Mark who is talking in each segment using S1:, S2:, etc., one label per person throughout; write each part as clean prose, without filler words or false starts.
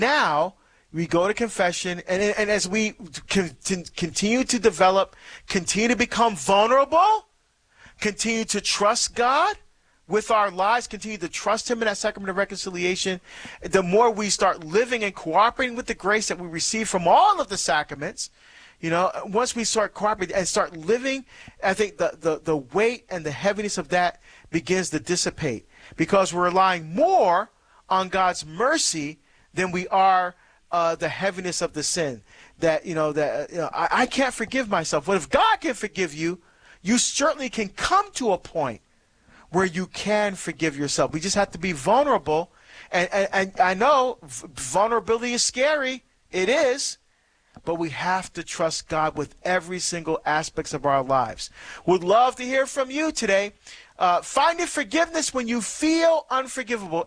S1: Now we go to confession, and as we continue to develop, continue to become vulnerable, continue to trust God with our lives, continue to trust him in that sacrament of reconciliation, the more we start living and cooperating with the grace that we receive from all of the sacraments, once we start cooperating and start living, I think the weight and the heaviness of that begins to dissipate, because we're relying more on God's mercy than we are the heaviness of the sin. I can't forgive myself. But if God can forgive you, you certainly can come to a point where you can forgive yourself. We just have to be vulnerable. And I know vulnerability is scary. It is. But we have to trust God with every single aspect of our lives. Would love to hear from you today. Finding forgiveness when you feel unforgivable.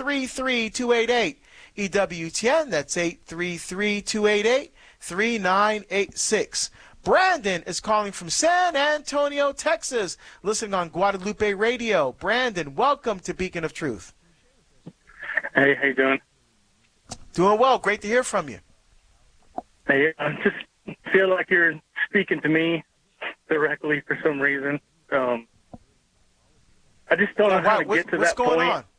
S1: 833-288-EWTN. That's 833-288-3986. Brandon is calling from San Antonio, Texas, listening on Guadalupe Radio. Brandon, welcome to Beacon of Truth.
S2: Hey, how you doing?
S1: Doing well. Great to hear from you.
S2: Hey, I just feel like you're speaking to me directly for some reason. I just don't know how to get to that point. What's going on?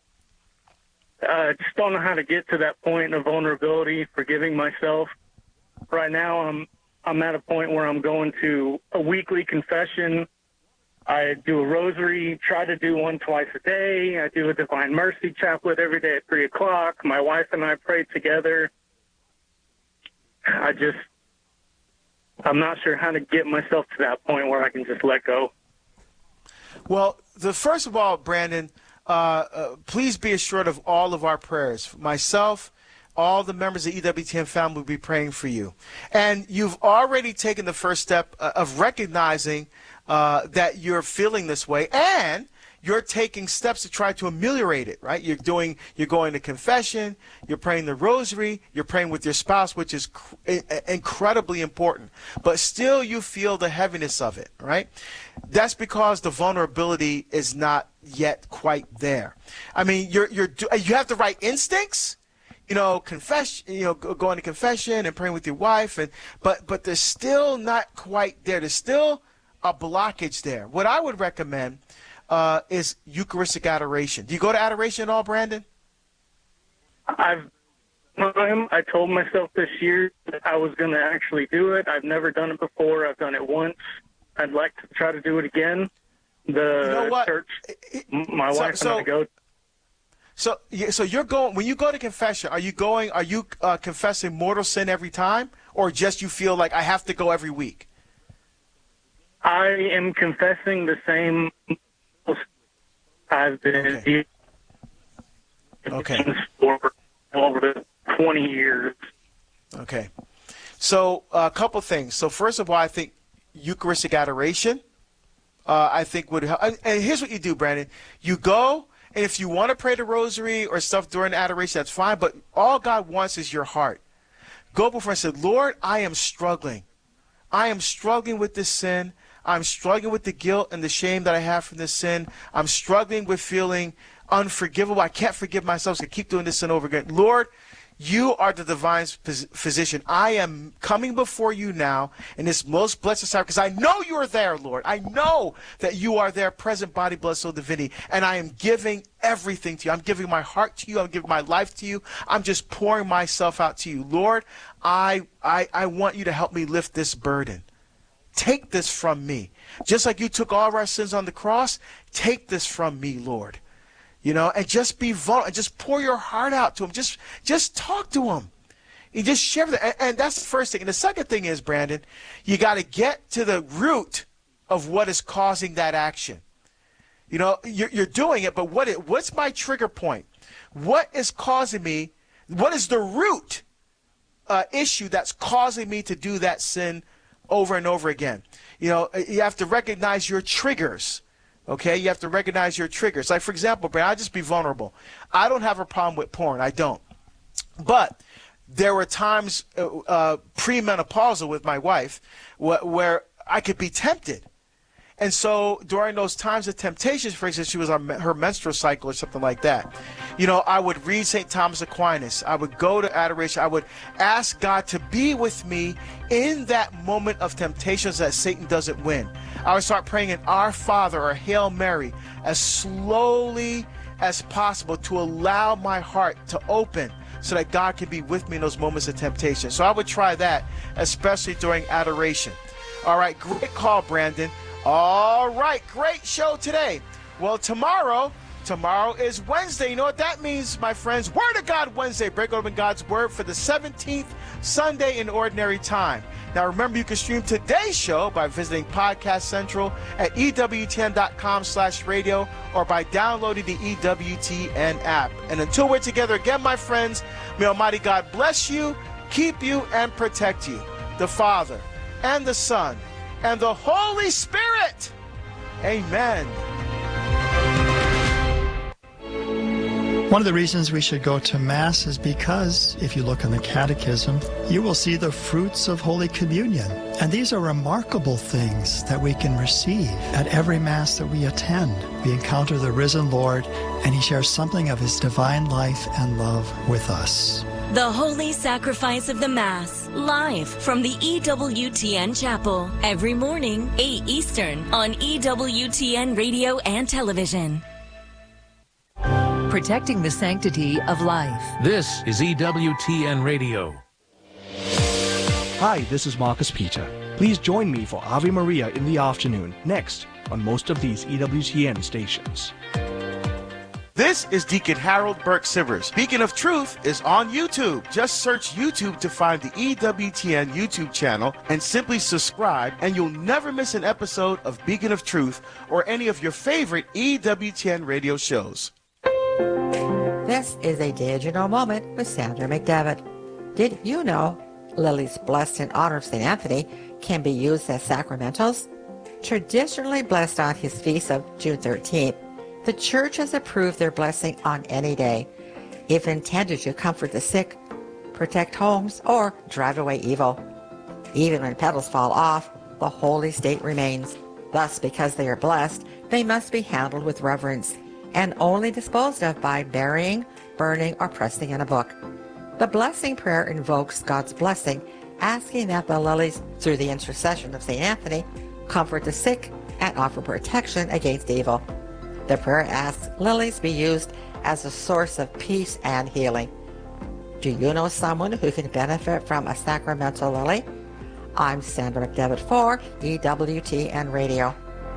S2: I just don't know how to get to that point of vulnerability, forgiving myself. Right now, I'm at a point where I'm going to a weekly confession. I do a rosary, try to do one twice a day. I do a Divine Mercy chaplet every day at 3 o'clock. My wife and I pray together. I'm not sure how to get myself to that point where I can just let go.
S1: Well, first of all, Brandon, please be assured of all of our prayers. Myself, all the members of the EWTN family will be praying for you. And you've already taken the first step of recognizing that you're feeling this way, and you're taking steps to try to ameliorate it, right? You're going to confession, you're praying the rosary, you're praying with your spouse, which is incredibly important. But still you feel the heaviness of it, right? That's because the vulnerability is not yet quite there. I mean, you have the right instincts, confession, going to confession and praying with your wife, but there's still not quite there. There's still a blockage there. What I would recommend is Eucharistic adoration. Do you go to adoration at all, Brandon?
S2: I told myself this year that I was going to actually do it. I've never done it before. I've done it once. I'd like to try to do it again. Church, my wife and I go.
S1: So you're going, when you go to confession, are you confessing mortal sin every time, or just you feel like I have to go every week?
S2: I am confessing the same. I've been for over 20 years.
S1: Okay. So a couple things. So first of all, I think Eucharistic adoration, I think would help. And here's what you do, Brandon. You go, and if you want to pray the rosary or stuff during adoration, that's fine. But all God wants is your heart. Go before and say, Lord, I am struggling. I am struggling with this sin. I'm struggling with the guilt and the shame that I have from this sin. I'm struggling with feeling unforgivable. I can't forgive myself, so I keep doing this sin over again. Lord, you are the divine physician. I am coming before you now in this most blessed sacrament, because I know you are there, Lord. I know that you are there, present, body, blood, soul, divinity, and I am giving everything to you. I'm giving my heart to you. I'm giving my life to you. I'm just pouring myself out to you. Lord, I want you to help me lift this burden. Take this from me. Just like you took all of our sins on the cross, take this from me, Lord. And just be vulnerable, and just pour your heart out to him. Just talk to him. You just share that. And that's the first thing. And the second thing is, Brandon, you got to get to the root of what is causing that action. You're doing it, but what's my trigger point? What is causing me? What is the root issue that's causing me to do that sin over and over again? You have to recognize your triggers. Okay, you have to recognize your triggers. Like, for example, Brandon, I'll just be vulnerable. I don't have a problem with porn. I don't. But there were times premenopausal with my wife where I could be tempted. And so during those times of temptations, for instance, she was on her menstrual cycle or something like that, I would read St. Thomas Aquinas. I would go to adoration. I would ask God to be with me in that moment of temptations that Satan doesn't win. I would start praying in Our Father or Hail Mary as slowly as possible to allow my heart to open so that God can be with me in those moments of temptation. So I would try that, especially during adoration. All right, great call, Brandon. All right, great show today. Well, tomorrow is Wednesday. You know what that means, my friends? Word of God Wednesday. Break open God's Word for the 17th Sunday in Ordinary Time. Now, remember, you can stream today's show by visiting Podcast Central at EWTN.com/radio or by downloading the EWTN app. And until we're together again, my friends, may Almighty God bless you, keep you, and protect you. The Father and the Son and the Holy Spirit. Amen.
S3: One of the reasons we should go to Mass is because, if you look in the Catechism, you will see the fruits of Holy Communion. And these are remarkable things that we can receive at every Mass that we attend. We encounter the risen Lord, and He shares something of His divine life and love with us.
S4: The Holy Sacrifice of the Mass, live from the EWTN Chapel, every morning, 8 Eastern, on EWTN Radio and Television.
S5: Protecting the sanctity of life.
S6: This is EWTN Radio.
S7: Hi, this is Marcus Peter. Please join me for Ave Maria in the afternoon, next, on most of these EWTN stations.
S1: This is Deacon Harold Burke Sivers. Beacon of Truth is on YouTube. Just search YouTube to find the EWTN YouTube channel and simply subscribe, and you'll never miss an episode of Beacon of Truth or any of your favorite EWTN radio shows.
S8: This is a Did You Know moment with Sandra McDevitt. Did you know lilies blessed in honor of St. Anthony can be used as sacramentals? Traditionally blessed on his feast of June 13th, the Church has approved their blessing on any day, if intended to comfort the sick, protect homes, or drive away evil. Even when petals fall off, the holy state remains. Thus, because they are blessed, they must be handled with reverence and only disposed of by burying, burning, or pressing in a book. The blessing prayer invokes God's blessing, asking that the lilies, through the intercession of St. Anthony, comfort the sick and offer protection against evil. The prayer asks lilies be used as a source of peace and healing. Do you know someone who can benefit from a sacramental lily? I'm Sandra McDevitt for EWTN Radio.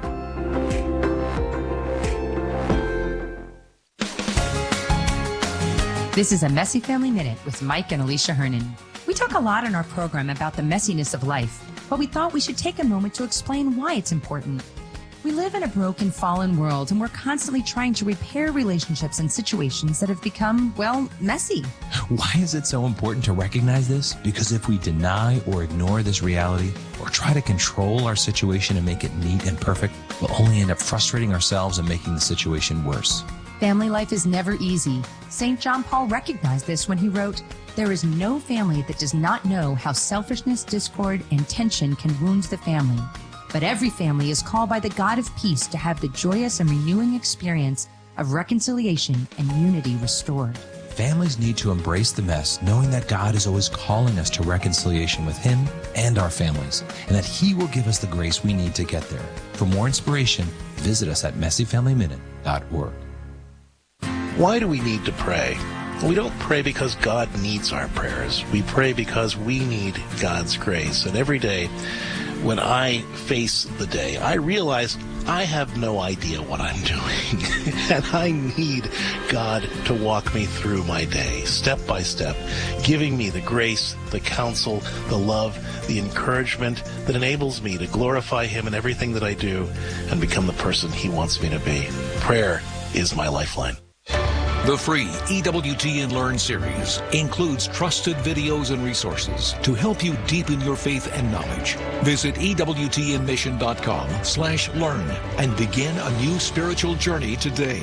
S9: This is a Messy Family Minute with Mike and Alicia Hernan. We talk a lot in our program about the messiness of life, but we thought we should take a moment to explain why it's important. We live in a broken, fallen world, and we're constantly trying to repair relationships and situations that have become, well, messy.
S10: Why is it so important to recognize this? Because if we deny or ignore this reality, or try to control our situation and make it neat and perfect, we'll only end up frustrating ourselves and making the situation worse.
S9: Family life is never easy. St. John Paul recognized this when he wrote, "There is no family that does not know how selfishness, discord, and tension can wound the family. But every family is called by the God of peace to have the joyous and renewing experience of reconciliation and unity restored."
S10: Families need to embrace the mess, knowing that God is always calling us to reconciliation with Him and our families, and that He will give us the grace we need to get there. For more inspiration, visit us at messyfamilyminute.org.
S11: Why do we need to pray? We don't pray because God needs our prayers. We pray because we need God's grace. And every day, when I face the day, I realize I have no idea what I'm doing. And I need God to walk me through my day, step by step, giving me the grace, the counsel, the love, the encouragement that enables me to glorify Him in everything that I do and become the person He wants me to be. Prayer is my lifeline.
S6: The free EWTN Learn series includes trusted videos and resources to help you deepen your faith and knowledge. Visit EWTNmission.com/learn and begin a new spiritual journey today.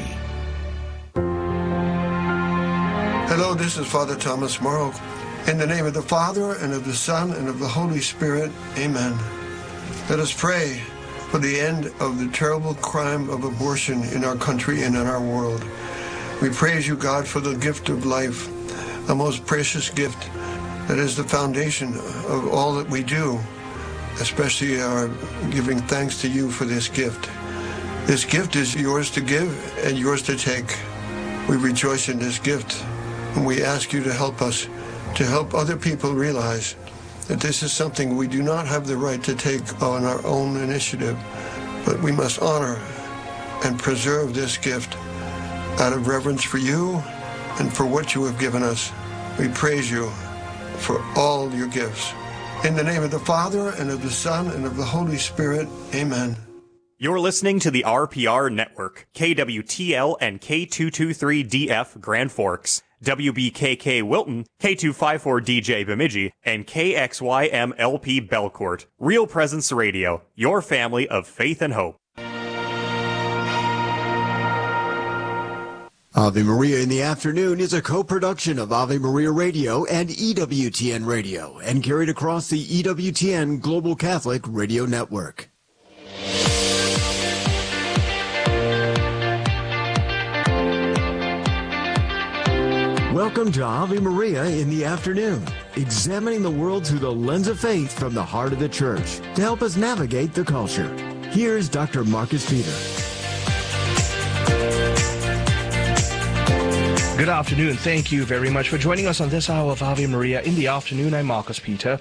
S12: Hello, this is Father Thomas Morrow. In the name of the Father, and of the Son, and of the Holy Spirit, amen. Let us pray. for the end of the terrible crime of abortion in our country and in our world. We praise you, God, for the gift of life, a most precious gift that is the foundation of all that we do, especially our giving thanks to you for this gift. This gift is yours to give and yours to take. We rejoice in this gift, and we ask you to help us, to help other people realize that this is something we do not have the right to take on our own initiative, but we must honor and preserve this gift out of reverence for you and for what you have given us. We praise you for all your gifts. In the name of the Father, and of the Son, and of the Holy Spirit, amen.
S13: You're listening to the RPR Network, KWTL and K223DF Grand Forks, WBKK Wilton, K254DJ Bemidji, and KXYMLP Belcourt. Real Presence Radio, your family of faith and hope.
S14: Ave Maria in the Afternoon is a co-production of Ave Maria Radio and EWTN Radio, and carried across the EWTN Global Catholic Radio Network. Welcome to Ave Maria in the Afternoon, examining the world through the lens of faith from the heart of the Church to help us navigate the culture. Here's Dr. Marcus Peter.
S7: Good afternoon. Thank you very much for joining us on this hour of Ave Maria in the Afternoon. I'm Marcus Peter.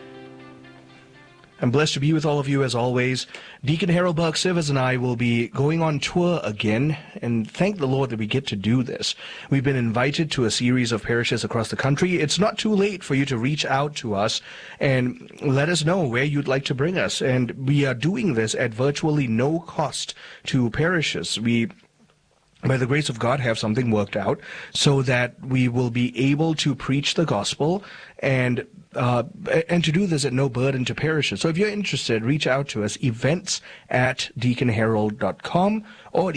S7: I'm blessed to be with all of you as always. Deacon Harold Burke-Sivers and I will be going on tour again, and thank the Lord that we get to do this. We've been invited to a series of parishes across the country. It's not too late for you to reach out to us and let us know where you'd like to bring us. And we are doing this at virtually no cost to parishes. We, by the grace of God, have something worked out so that we will be able to preach the gospel and to do this at no burden to parishes. So if you're interested, reach out to us, events@deaconharold.com or at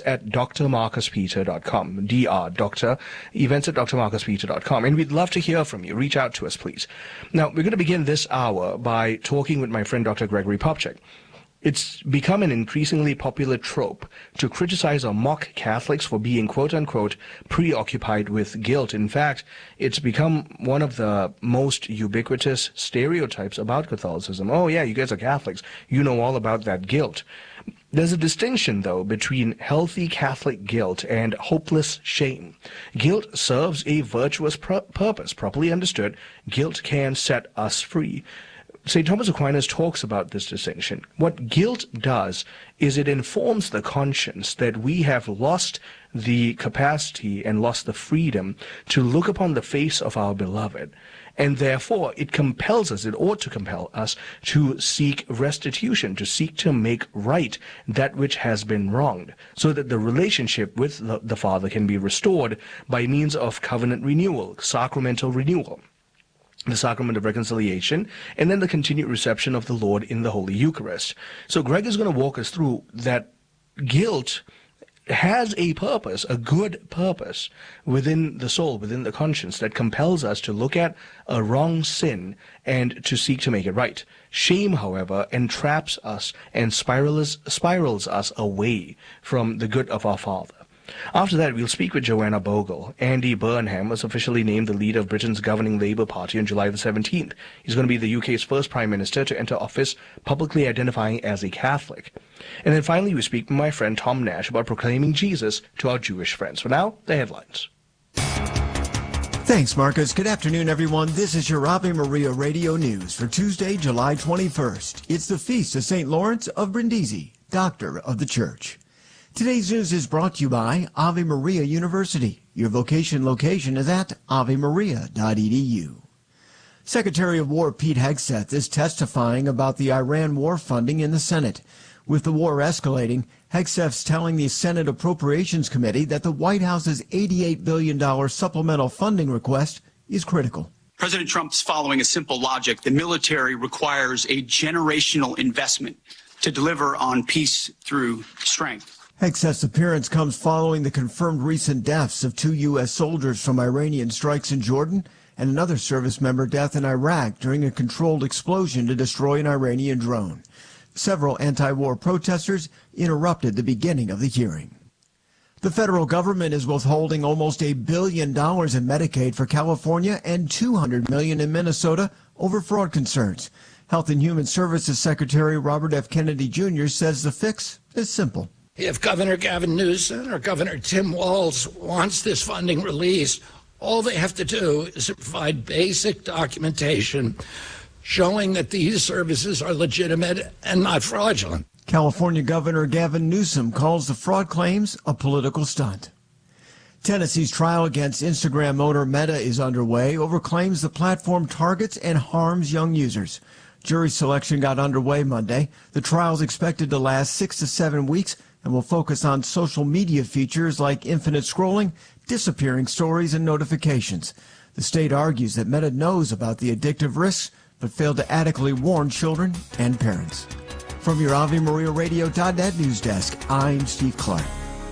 S7: events@drmarcuspeter.com, doctor, events@drmarcuspeter.com. And we'd love to hear from you. Reach out to us, please. Now, we're going to begin this hour by talking with my friend Dr. Gregory Popcak. It's become an increasingly popular trope to criticize or mock Catholics for being, quote-unquote, preoccupied with guilt. In fact, it's become one of the most ubiquitous stereotypes about Catholicism. Oh, yeah, you guys are Catholics. You know all about that guilt. There's a distinction, though, between healthy Catholic guilt and hopeless shame. Guilt serves a virtuous purpose. Properly understood, guilt can set us free. St. Thomas Aquinas talks about this distinction. What guilt does is it informs the conscience that we have lost the capacity and lost the freedom to look upon the face of our beloved. And therefore, it compels us, it ought to compel us, to seek restitution, to seek to make right that which has been wronged, so that the relationship with the Father can be restored by means of covenant renewal, sacramental renewal, the sacrament of reconciliation, and then the continued reception of the Lord in the Holy Eucharist. So Greg is going to walk us through that guilt has a purpose, a good purpose within the soul, within the conscience, that compels us to look at a wrong sin and to seek to make it right. Shame, however, entraps us and spirals us away from the good of our Father. After that, we'll speak with Joanna Bogle. Andy Burnham was officially named the leader of Britain's governing Labour Party on July the 17th. He's going to be the UK's first Prime Minister to enter office publicly identifying as a Catholic. And then finally, we speak with my friend Tom Nash about proclaiming Jesus to our Jewish friends. For now, the headlines.
S14: Thanks, Marcus. Good afternoon, everyone. This is your Ave Maria Radio News for Tuesday, July 21st. It's the feast of St. Lawrence of Brindisi, Doctor of the Church. Today's news is brought to you by Ave Maria University. Your vocation location is at avemaria.edu. Secretary of War Pete Hegseth is testifying about the Iran war funding in the Senate. With the war escalating, Hegseth's telling the Senate Appropriations Committee that the White House's $88 billion supplemental funding request is critical.
S15: President Trump's following a simple logic. The military requires a generational investment to deliver on peace through strength.
S14: Hegseth's appearance comes following the confirmed recent deaths of 2 U.S. soldiers from Iranian strikes in Jordan and another service member death in Iraq during a controlled explosion to destroy an Iranian drone. Several anti-war protesters interrupted the beginning of the hearing. The federal government is withholding almost $1 billion in Medicaid for California and $200 million in Minnesota over fraud concerns. Health and Human Services Secretary Robert F. Kennedy Jr. says the fix is simple.
S16: If Governor Gavin Newsom or Governor Tim Walz wants this funding released, all they have to do is provide basic documentation showing that these services are legitimate and not fraudulent.
S14: California Governor Gavin Newsom calls the fraud claims a political stunt. Tennessee's trial against Instagram owner Meta is underway over claims the platform targets and harms young users. Jury selection got underway Monday. The trial is expected to last 6 to 7 weeks and will focus on social media features like infinite scrolling, disappearing stories, and notifications. The state argues that Meta knows about the addictive risks but failed to adequately warn children and parents. From your AveMariaRadio.net news desk, I'm Steve Clark.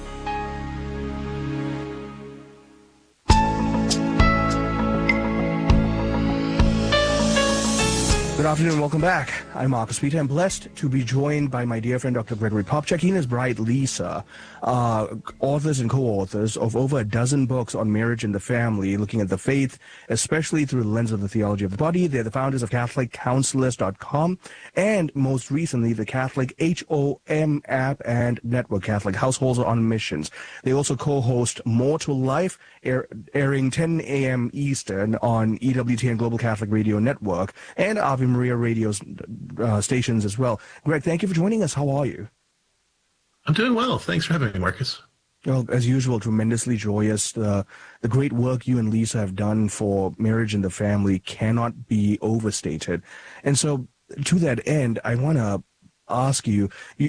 S7: Good afternoon, welcome back. I'm Marcus Peter. I'm blessed to be joined by my dear friend Dr. Gregory Popcak. He and his bride Lisa, authors and co-authors of over a dozen books on marriage and the family, looking at the faith, especially through the lens of the theology of the body. They're the founders of CatholicCounselors.com and most recently the Catholic HOM app and network, Catholic Households on Missions. They also co-host More to Life, airing 10 a.m. Eastern on EWTN Global Catholic Radio Network and Ave Maria Radio's stations as well. Greg, thank you for joining us. How are you?
S11: I'm doing well. Thanks for having me, Marcus.
S7: Well, as usual, tremendously joyous. The great work you and Lisa have done for marriage and the family cannot be overstated. And so, to that end, I want to ask you,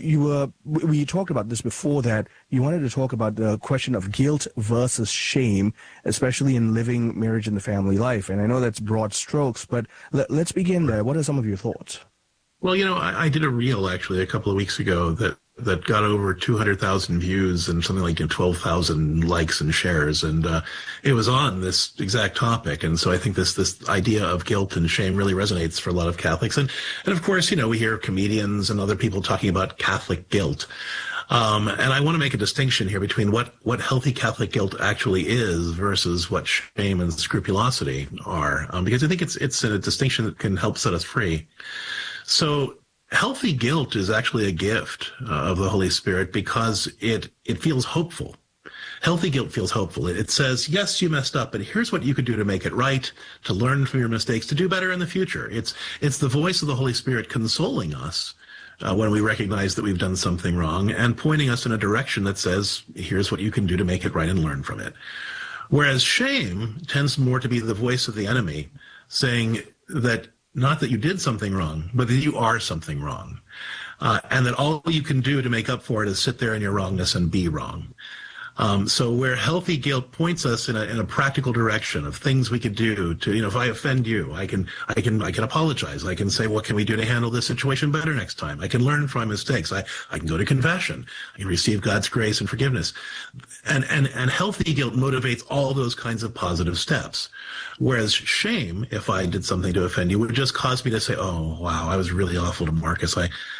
S7: we talked about this before, that you wanted to talk about the question of guilt versus shame, especially in living marriage and the family life. And I know that's broad strokes, but let's begin there. What are some of your thoughts?
S11: Well, I did a reel actually a couple of weeks ago that got over 200,000 views and something like 12,000 likes and shares. And it was on this exact topic. And so I think this idea of guilt and shame really resonates for a lot of Catholics. And of course, we hear comedians and other people talking about Catholic guilt. And I want to make a distinction here between what healthy Catholic guilt actually is versus what shame and scrupulosity are, because I think it's a distinction that can help set us free. So healthy guilt is actually a gift of the Holy Spirit because it feels hopeful. Healthy guilt feels hopeful. It says, yes, you messed up, but here's what you could do to make it right, to learn from your mistakes, to do better in the future. It's the voice of the Holy Spirit consoling us when we recognize that we've done something wrong and pointing us in a direction that says, here's what you can do to make it right and learn from it. Whereas shame tends more to be the voice of the enemy saying that not that you did something wrong, but that you are something wrong. And that all you can do to make up for it is sit there in your wrongness and be wrong. So where healthy guilt points us in a practical direction of things we could do to, if I offend you, I can apologize. I can say, what can we do to handle this situation better next time? I can learn from my mistakes. I can go to confession. I can receive God's grace and forgiveness. And healthy guilt motivates all those kinds of positive steps. Whereas shame, if I did something to offend you, would just cause me to say, oh, wow, I was really awful to Marcus.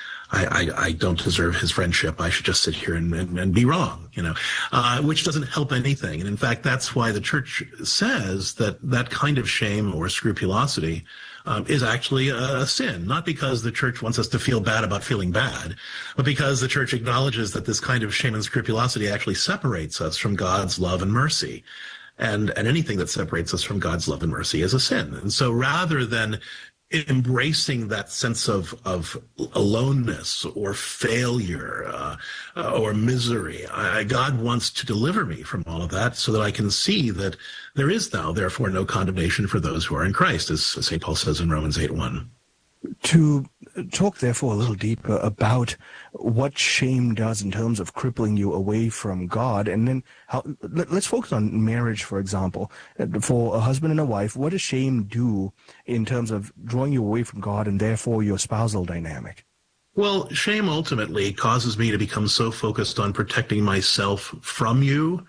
S11: I don't deserve his friendship. I should just sit here and be wrong, which doesn't help anything. And in fact, that's why the church says that kind of shame or scrupulosity is actually a sin, not because the church wants us to feel bad about feeling bad, but because the church acknowledges that this kind of shame and scrupulosity actually separates us from God's love and mercy. And anything that separates us from God's love and mercy is a sin. And so rather than embracing that sense of aloneness or failure or misery, God wants to deliver me from all of that so that I can see that there is now, therefore, no condemnation for those who are in Christ, as St. Paul says in Romans 8:1.
S7: To talk, therefore, a little deeper about what shame does in terms of crippling you away from God, and then let's focus on marriage, for example. For a husband and a wife, what does shame do in terms of drawing you away from God and therefore your spousal dynamic?
S11: Well, shame ultimately causes me to become so focused on protecting myself from you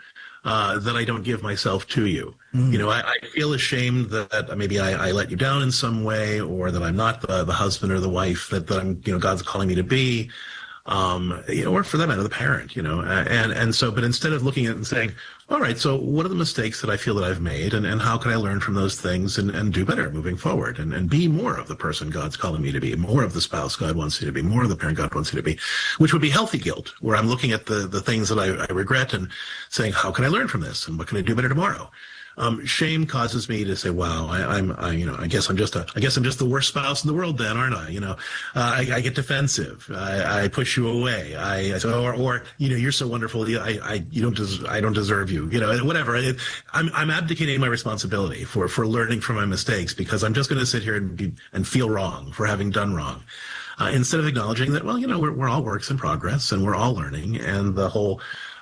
S11: that I don't give myself to you. You know, I feel ashamed that maybe I let you down in some way, or that I'm not the husband or the wife that I'm, you know, God's calling me to be. You know, or for that matter, the parent, you know, and so, but instead of looking at it and saying, all right, so what are the mistakes that I feel that I've made, and how can I learn from those things and do better moving forward, and be more of the person God's calling me to be, more of the spouse God wants you to be, more of the parent God wants you to be, which would be healthy guilt, where I'm looking at the things that I regret and saying, how can I learn from this, and what can I do better tomorrow? Shame causes me to say, wow, I guess I'm just the worst spouse in the world then, aren't I? You know, I get defensive. I push you away. Or, you know, you're so wonderful. I don't deserve you, you know, whatever. I'm abdicating my responsibility for learning from my mistakes, because I'm just going to sit here and feel wrong for having done wrong. Instead of acknowledging that, well, you know, we're all works in progress and we're all learning, and the whole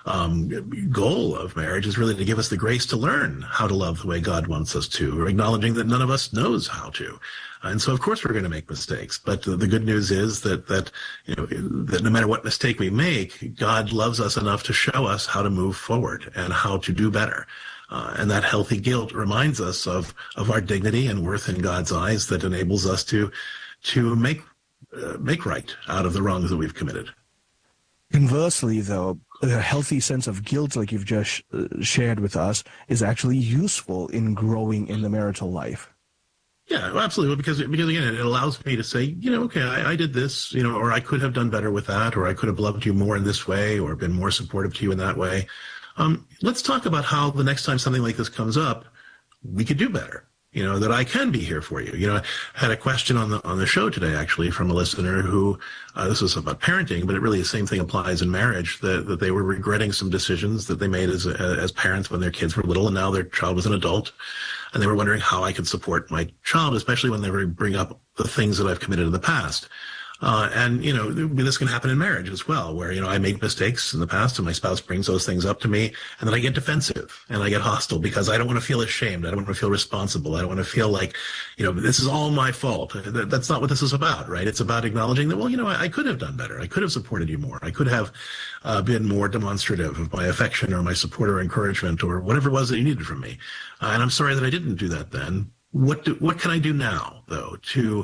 S11: goal of marriage is really to give us the grace to learn how to love the way God wants us to, or acknowledging that none of us knows how to. And so, of course, we're going to make mistakes. But the good news is that you know, that no matter what mistake we make, God loves us enough to show us how to move forward and how to do better. And that healthy guilt reminds us of our dignity and worth in God's eyes, that enables us to make right out of the wrongs that we've committed.
S7: Conversely, though, a healthy sense of guilt, like you've just shared with us, is actually useful in growing in the marital life.
S11: Yeah, absolutely. Because again, it allows me to say, you know, okay, I did this, you know, or I could have done better with that, or I could have loved you more in this way, or been more supportive to you in that way. Let's talk about how the next time something like this comes up, we could do better. You know, that I can be here for you. You know, I had a question on the show today, actually, from a listener who, this was about parenting, but it really the same thing applies in marriage, that they were regretting some decisions that they made as parents when their kids were little, and now their child was an adult. And they were wondering how I could support my child, especially when they bring up the things that I've committed in the past. And, you know, this can happen in marriage as well, where, you know, I made mistakes in the past and my spouse brings those things up to me, and then I get defensive and I get hostile because I don't want to feel ashamed. I don't want to feel responsible. I don't want to feel like, you know, this is all my fault. That's not what this is about, right? It's about acknowledging that, well, you know, I could have done better. I could have supported you more. I could have been more demonstrative of my affection or my support or encouragement or whatever it was that you needed from me. And I'm sorry that I didn't do that then. What can I do now, though, to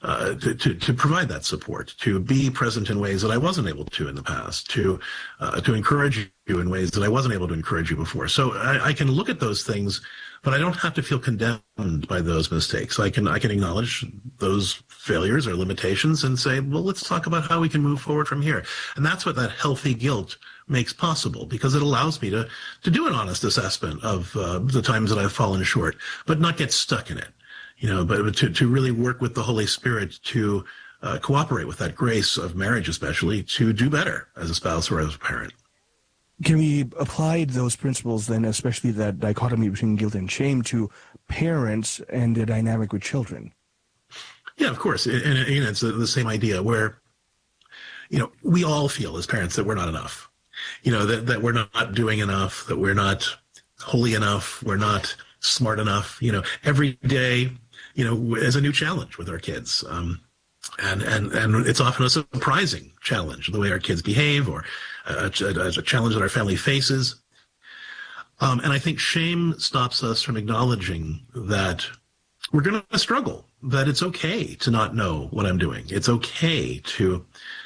S11: provide that support, to be present in ways that I wasn't able to in the past, to encourage you in ways that I wasn't able to encourage you before? So I can look at those things, but I don't have to feel condemned by those mistakes. I can acknowledge those failures or limitations and say, well, let's talk about how we can move forward from here. And that's what that healthy guilt makes possible, because it allows me to do an honest assessment of the times that I've fallen short, but not get stuck in it. You know, but to really work with the Holy Spirit to cooperate with that grace of marriage, especially to do better as a spouse or as a parent.
S7: Can we apply those principles then, especially that dichotomy between guilt and shame, to parents and the dynamic with children?
S11: Yeah, of course. And it's the same idea where, you know, we all feel as parents that we're not enough. You know, that we're not doing enough, that we're not holy enough, we're not smart enough. You know, every day, you know, is a new challenge with our kids. And it's often a surprising challenge, the way our kids behave, or a challenge that our family faces. And I think shame stops us from acknowledging that we're going to struggle, that it's okay to not know what I'm doing. It's okay to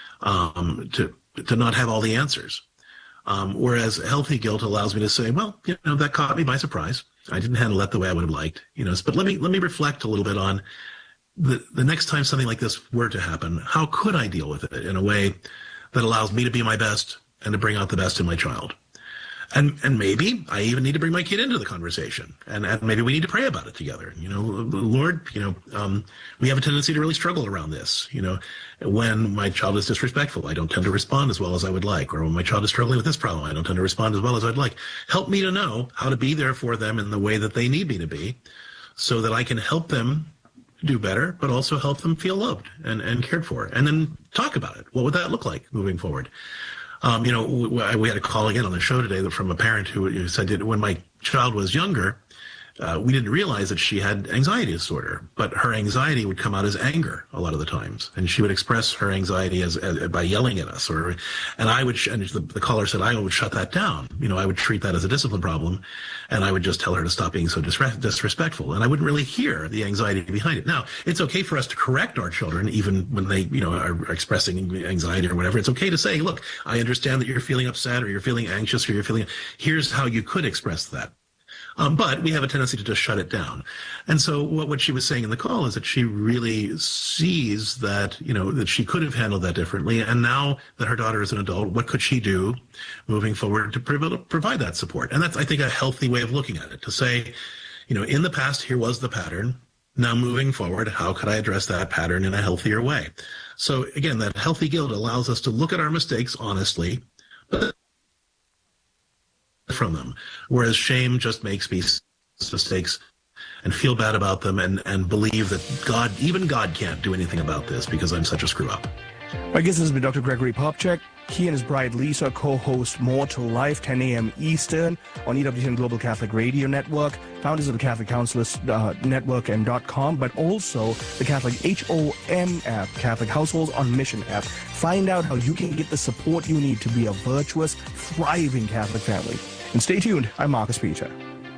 S11: not have all the answers. Whereas healthy guilt allows me to say, well, you know, that caught me by surprise. I didn't handle that the way I would have liked, you know, but let me reflect a little bit on the next time something like this were to happen. How could I deal with it in a way that allows me to be my best and to bring out the best in my child? And maybe I even need to bring my kid into the conversation, and maybe we need to pray about it together. You know, Lord, you know, we have a tendency to really struggle around this. You know, when my child is disrespectful, I don't tend to respond as well as I would like. Or when my child is struggling with this problem, I don't tend to respond as well as I'd like. Help me to know how to be there for them in the way that they need me to be, so that I can help them do better, but also help them feel loved and cared for. And then talk about it. What would that look like moving forward? You know, we had a call again on the show today from a parent who said that when my child was younger, we didn't realize that she had anxiety disorder, but her anxiety would come out as anger a lot of the times, and she would express her anxiety as by yelling at us, and the caller said I would shut that down. I would treat that as a discipline problem, and I would just tell her to stop being so disrespectful, and I wouldn't really hear the anxiety behind it. Now, it's okay for us to correct our children, even when they, are expressing anxiety or whatever. It's okay to say, look, I understand that you're feeling upset or you're feeling anxious or here's how you could express that. But we have a tendency to just shut it down. And so what she was saying in the call is that she really sees that, that she could have handled that differently. And now that her daughter is an adult, what could she do moving forward to provide that support? And that's, I think, a healthy way of looking at it, to say, in the past, here was the pattern. Now moving forward, how could I address that pattern in a healthier way? So again, that healthy guilt allows us to look at our mistakes honestly, but from them, whereas shame just makes me mistakes and feel bad about them and believe that even God can't do anything about this because I'm such a screw up.
S7: My guest has been Dr. Gregory Popcak. He and his bride Lisa co-host More to Life, 10 a.m. Eastern on EWTN Global Catholic Radio Network, founders of the Catholic Counselors Network and .com, but also the Catholic HOM app, Catholic Households on Mission app. Find out how you can get the support you need to be a virtuous, thriving Catholic family. And stay tuned. I'm Marcus Peter.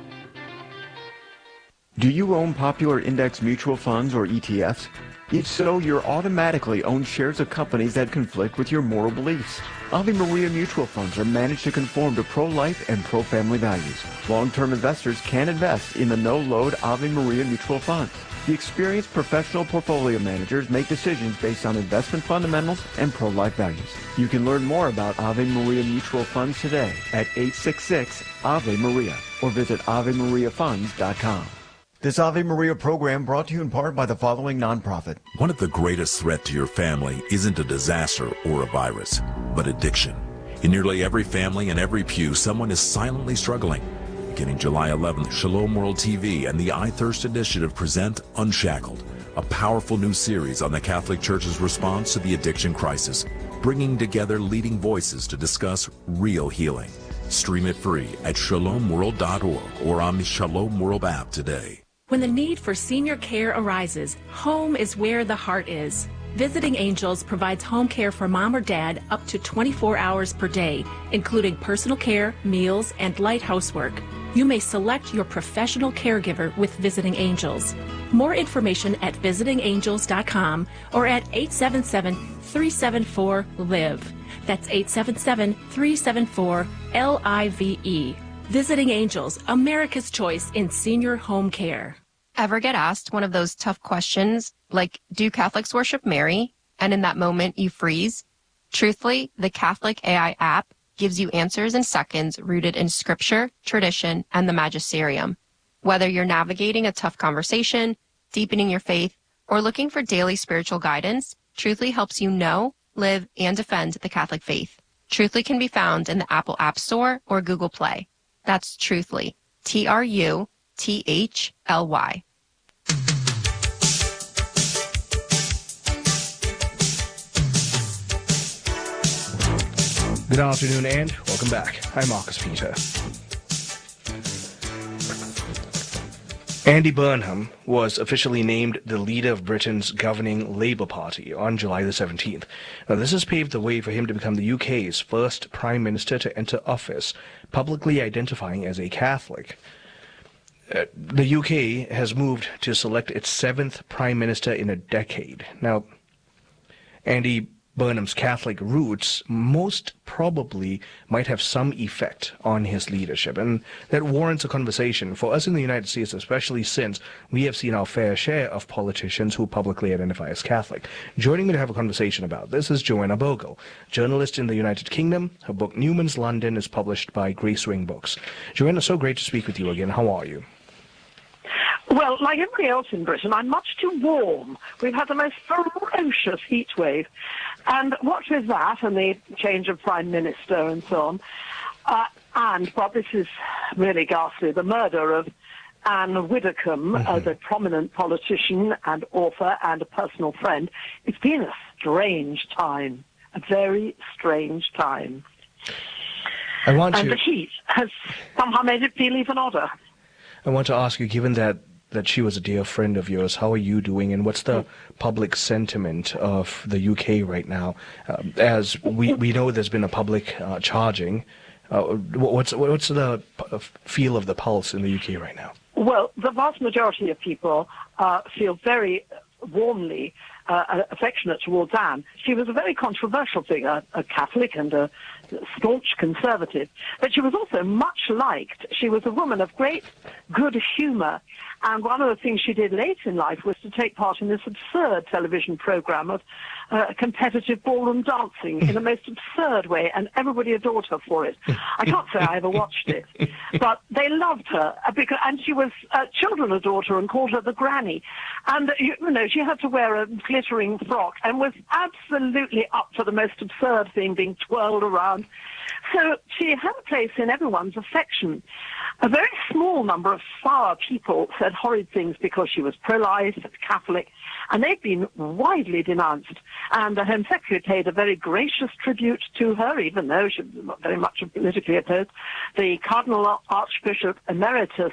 S17: Do you own popular index mutual funds or ETFs? If so, you're automatically own shares of companies that conflict with your moral beliefs. Ave Maria mutual funds are managed to conform to pro-life and pro-family values. Long-term investors can invest in the no-load Ave Maria mutual funds. The experienced professional portfolio managers make decisions based on investment fundamentals and pro-life values. You can learn more about Ave Maria mutual funds today at 866-AVE-MARIA or visit AveMariaFunds.com. This Ave Maria program brought to you in part by the following nonprofit.
S18: One of the greatest threats to your family isn't a disaster or a virus, but addiction. In nearly every family and every pew, someone is silently struggling. Beginning July 11th, Shalom World TV and the I Thirst Initiative present Unshackled, a powerful new series on the Catholic Church's response to the addiction crisis, bringing together leading voices to discuss real healing. Stream it free at shalomworld.org or on the Shalom World app today.
S19: When the need for senior care arises, home is where the heart is. Visiting Angels provides home care for mom or dad up to 24 hours per day, including personal care, meals, and light housework. You may select your professional caregiver with Visiting Angels. More information at visitingangels.com or at 877-374-LIVE. That's 877-374-LIVE. Visiting Angels, America's choice in senior home care.
S20: Ever get asked one of those tough questions, like, do Catholics worship Mary? And in that moment, you freeze? Truthfully, the Catholic AI app gives you answers in seconds rooted in scripture, tradition, and the magisterium. Whether you're navigating a tough conversation, deepening your faith, or looking for daily spiritual guidance, Truthfully helps you know, live, and defend the Catholic faith. Truthfully can be found in the Apple App Store or Google Play. That's Truthfully, Truthly.
S7: Good afternoon and welcome back. I'm Marcus Peter. Andy Burnham was officially named the leader of Britain's governing Labour Party on July the 17th. Now, this has paved the way for him to become the UK's first Prime Minister to enter office, publicly identifying as a Catholic. The UK has moved to select its 7th Prime Minister in a decade. Now, Andy Burnham's Catholic roots most probably might have some effect on his leadership, and that warrants a conversation for us in the United States, especially since we have seen our fair share of politicians who publicly identify as Catholic. Joining me to have a conversation about this is Joanna Bogle, journalist in the United Kingdom. Her book Newman's London is published by Gracewing Books. Joanna, so great to speak with you again. How are you?
S21: Well, like everybody else in Britain, I'm much too warm. We've had the most ferocious heat wave. And what with that and the change of Prime Minister and so on, well, this is really ghastly, the murder of Anne Widdecombe, the prominent politician and author and a personal friend. It's been a strange time, a very strange time.
S7: And
S21: the heat has somehow made it feel even odder.
S7: I want to ask you, given that she was a dear friend of yours, how are you doing, and what's the public sentiment of the UK right now? As we know there's been a public charging. What's the feel of the pulse in the UK right now?
S21: Well, the vast majority of people feel very warmly affectionate towards Anne. She was a very controversial figure, a Catholic and a staunch conservative, but she was also much liked. She was a woman of great good humour, and one of the things she did late in life was to take part in this absurd television programme of competitive ballroom dancing in the most absurd way, and everybody adored her for it. I can't say I ever watched it, but they loved her, and she was, children adored her and called her the granny. And, she had to wear a glittering frock and was absolutely up for the most absurd thing being twirled around. So she had a place in everyone's affection. A very small number of sour people said horrid things because she was pro-life, Catholic, and they've been widely denounced. And the Home Secretary paid a very gracious tribute to her, even though she was very much politically opposed. The Cardinal Archbishop Emeritus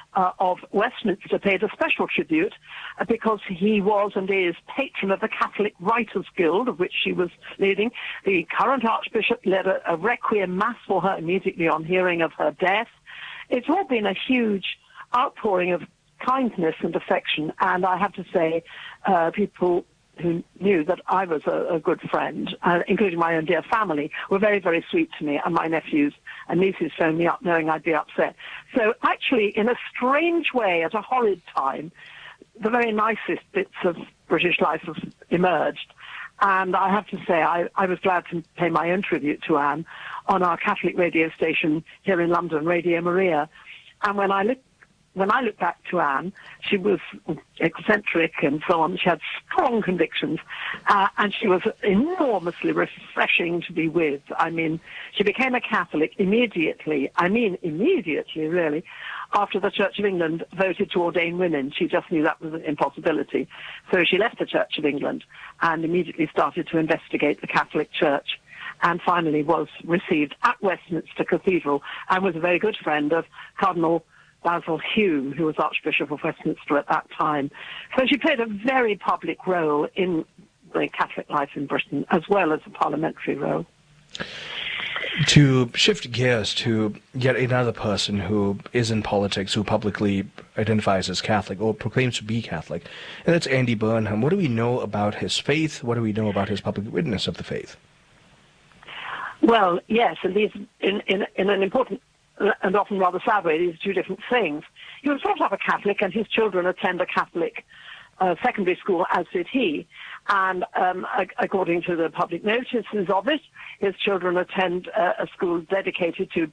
S21: of Westminster paid a special tribute because he was and is patron of the Catholic Writers Guild, of which she was leading. The current Archbishop led a requiem mass for her immediately on hearing of her death. It's all been a huge outpouring of kindness and affection, and I have to say people who knew that I was a good friend, including my own dear family, were very, very sweet to me, and my nephews and nieces phoned me up knowing I'd be upset. So actually, in a strange way, at a horrid time, the very nicest bits of British life have emerged. And I have to say, I was glad to pay my own tribute to Anne on our Catholic radio station here in London, Radio Maria. And when I look back to Anne, she was eccentric and so on. She had strong convictions, and she was enormously refreshing to be with. I mean, she became a Catholic immediately, really, after the Church of England voted to ordain women. She just knew that was an impossibility. So she left the Church of England and immediately started to investigate the Catholic Church, and finally was received at Westminster Cathedral and was a very good friend of Cardinal Basil Hume, who was Archbishop of Westminster at that time. So she played a very public role in the Catholic life in Britain, as well as a parliamentary role.
S7: To shift gears to yet another person who is in politics, who publicly identifies as Catholic or proclaims to be Catholic, and that's Andy Burnham. What do we know about his faith? What do we know about his public witness of the faith?
S21: Well, yes, and these in an important and often rather sad way, these are two different things. He was brought up a Catholic, and his children attend a Catholic secondary school, as did he. And according to the public notices of it, his children attend a school dedicated to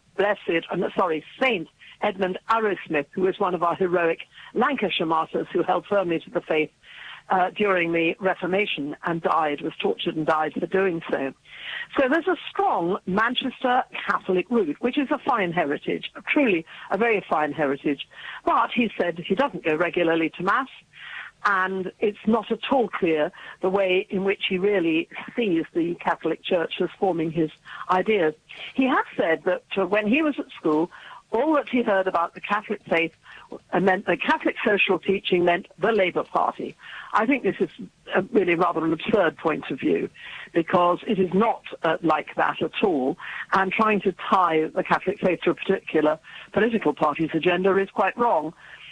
S21: Saint Edmund Arrowsmith, who was one of our heroic Lancashire martyrs who held firmly to the faith during the Reformation and was tortured and died for doing so. So there's a strong Manchester Catholic root, which is a fine heritage, truly a very fine heritage. But he said he doesn't go regularly to Mass, and it's not at all clear the way in which he really sees the Catholic Church as forming his ideas. He has said that when he was at school, all that he heard about the Catholic faith meant the Catholic social teaching meant the Labour Party. I think this is really rather an absurd point of view, because it is not like that at all, and trying to tie the Catholic faith to a particular political party's agenda is quite wrong.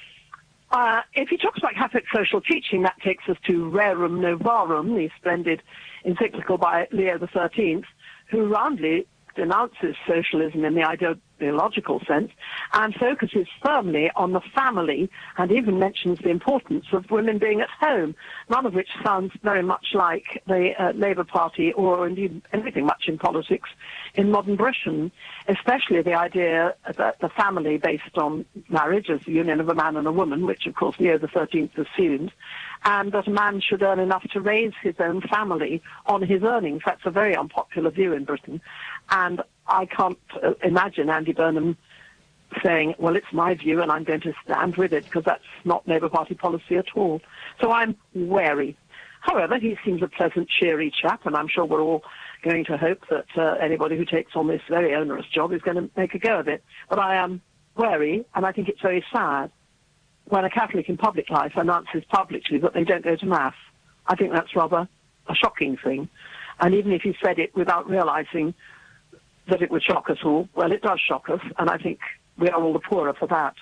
S21: If he talks about Catholic social teaching, that takes us to Rerum Novarum, the splendid encyclical by Leo XIII, who roundly denounces socialism in the ideological sense and focuses firmly on the family, and even mentions the importance of women being at home, none of which sounds very much like the Labour Party or indeed anything much in politics in modern Britain, especially the idea that the family based on marriage as the union of a man and a woman, which of course Leo XIII assumed, and that a man should earn enough to raise his own family on his earnings. That's a very unpopular view in Britain. And I can't imagine Andy Burnham saying, well, it's my view and I'm going to stand with it, because that's not Labour Party policy at all. So I'm wary. However, he seems a pleasant, cheery chap, and I'm sure we're all going to hope that anybody who takes on this very onerous job is going to make a go of it. But I am wary, and I think it's very sad, when a Catholic in public life announces publicly that they don't go to Mass. I think that's rather a shocking thing. And even if he said it without realizing that it would shock us all, well, it does shock us, and I think we are all the poorer for that.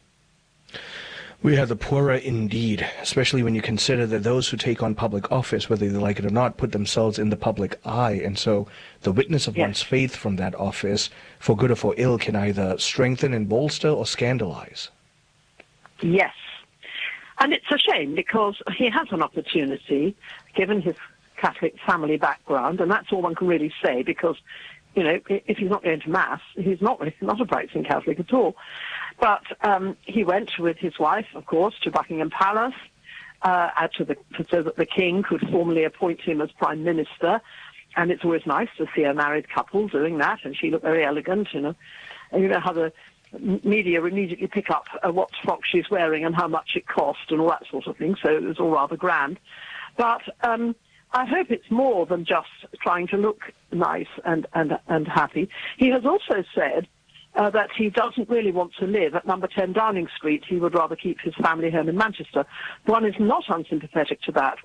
S7: We are the poorer indeed, especially when you consider that those who take on public office, whether they like it or not, put themselves in the public eye. And so the witness of one's faith from that office, for good or for ill, can either strengthen and bolster or scandalize.
S21: Yes. And it's a shame because he has an opportunity, given his Catholic family background, and that's all one can really say because, you know, if he's not going to Mass, he's not a practicing Catholic at all. But he went with his wife, of course, to Buckingham Palace so that the King could formally appoint him as Prime Minister. And it's always nice to see a married couple doing that, and she looked very elegant, you know. And you know how the media immediately pick up what frock she's wearing and how much it cost and all that sort of thing, so it was all rather grand. But I hope it's more than just trying to look nice and happy. He has also said that he doesn't really want to live at number 10 Downing Street. He would rather keep his family home in Manchester. One is not unsympathetic to that.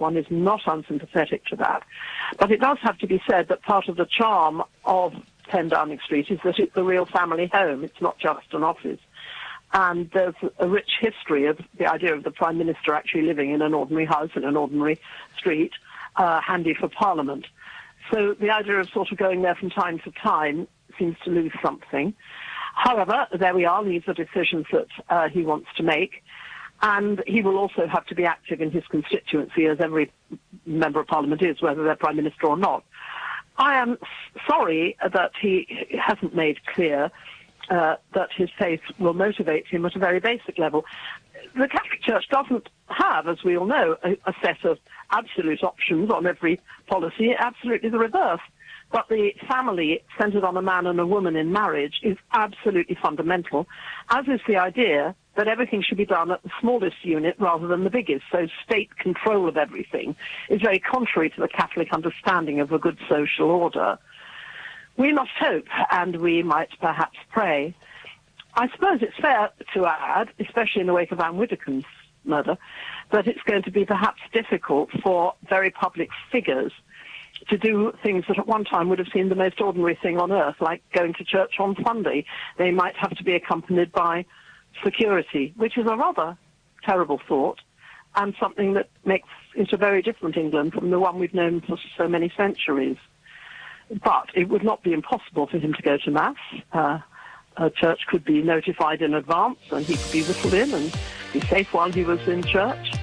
S21: But it does have to be said that part of the charm of 10 Downing Street is that it's the real family home. It's not just an office. And there's a rich history of the idea of the Prime Minister actually living in an ordinary house in an ordinary street, handy for Parliament. So the idea of sort of going there from time to time seems to lose something. However, there we are. These are decisions that he wants to make. And he will also have to be active in his constituency, as every member of Parliament is, whether they're Prime Minister or not. I am sorry that he hasn't made clear that his faith will motivate him at a very basic level. The Catholic Church doesn't have, as we all know, a set of absolute options on every policy, absolutely the reverse. But the family centered on a man and a woman in marriage is absolutely fundamental, as is the idea that everything should be done at the smallest unit rather than the biggest. So state control of everything is very contrary to the Catholic understanding of a good social order. We must hope, and we might perhaps pray. I suppose it's fair to add, especially in the wake of Anne Widdecombe's murder, that it's going to be perhaps difficult for very public figures to do things that at one time would have seemed the most ordinary thing on earth, like going to church on Sunday. They might have to be accompanied by security, which is a rather terrible thought, and something that makes it a very different England from the one we've known for so many centuries. But it would not be impossible for him to go to Mass. A church could be notified in advance, and he could be whistled in and be safe while he was in church.